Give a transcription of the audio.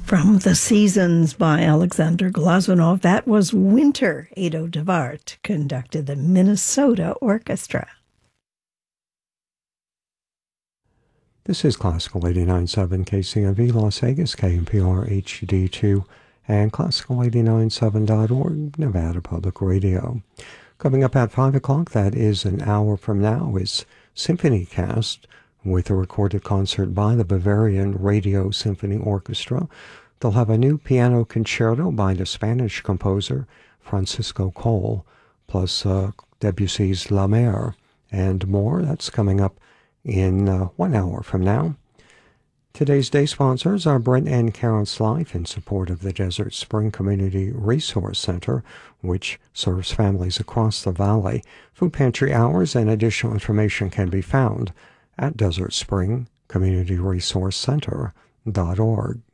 From The Seasons by Alexander Glazunov, that was Winter. Ado Devart conducted the Minnesota Orchestra. This is Classical 89.7 KCMV Las Vegas, KNPR HD2, and Classical897.org, Nevada Public Radio. Coming up at 5 o'clock, that is an hour from now, is Symphony Cast with a recorded concert by the Bavarian Radio Symphony Orchestra. They'll have a new piano concerto by the Spanish composer Francisco Coll, plus Debussy's La Mer, and more. That's coming up in 1 hour from now. Today's day sponsors are Brent and Karen's Life in support of the Desert Spring Community Resource Center, which serves families across the valley. Food pantry hours and additional information can be found at desertspringcommunityresourcecenter.org.